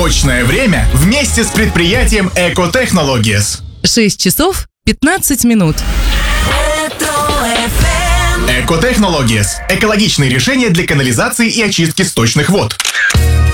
Точное время вместе с предприятием Экотехнологиес. 6 часов 15 минут. Экотехнологиес. Экологичные решения для канализации и очистки сточных вод.